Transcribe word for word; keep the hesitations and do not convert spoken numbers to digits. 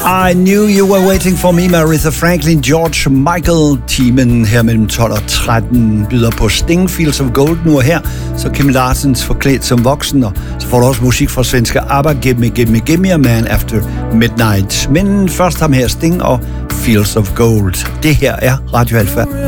I Knew You Were Waiting For Me med Aretha Franklin, George Michael. Timen her mellem tolv og tretten byder på Sting, Fields of Gold nu og her. Så Kim Larsens Forklædt som voksen, og så får du også musik fra svenske ABBA, Give Me, Give Me, Give Me a Man After Midnight. Men først ham her Sting og Fields of Gold. Det her er Radio Alpha.